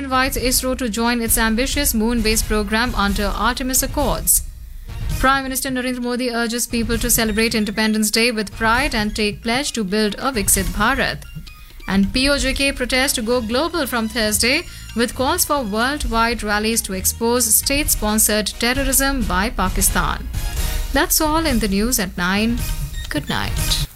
invites ISRO to join its ambitious moon-based program under Artemis Accords. Prime Minister Narendra Modi urges people to celebrate Independence Day with pride and take pledge to build a Viksit Bharat. And POJK protests to go global from Thursday with calls for worldwide rallies to expose state-sponsored terrorism by Pakistan. That's all in the news at 9. Good night.